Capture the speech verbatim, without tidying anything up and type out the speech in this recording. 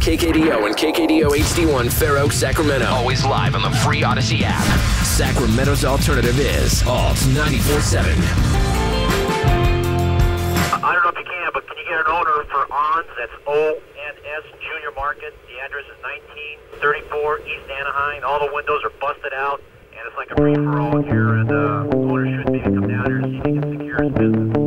K K D O and K K D O H D one Fair Oaks, Sacramento. Always live on the free Odyssey app. Sacramento's alternative is Alt ninety-four seven. I don't know if you can, but can you get an owner for O N S? That's O N S Junior Market. The address is nineteen thirty-four East Anaheim. All the windows are busted out, and it's like a free-for-all here, and uh, owner should maybe come down here and see if he can secure his business.